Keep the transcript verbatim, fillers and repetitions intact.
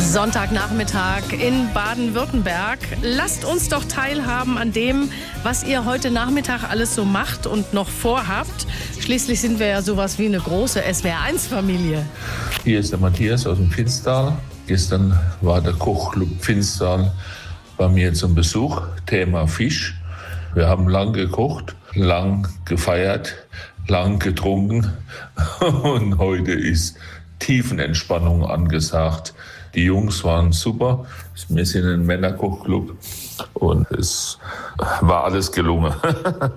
Sonntagnachmittag in Baden-Württemberg. Lasst uns doch teilhaben an dem, was ihr heute Nachmittag alles so macht und noch vorhabt. Schließlich sind wir ja sowas wie eine große S W R eins Familie. Hier ist der Matthias aus dem Pfinstal. Gestern war der Kochclub Pfinstal bei mir zum Besuch. Thema Fisch. Wir haben lang gekocht, lang gefeiert, lang getrunken und heute ist Tiefenentspannung angesagt. Die Jungs waren super. Wir sind ein Männerkochclub und es war alles gelungen.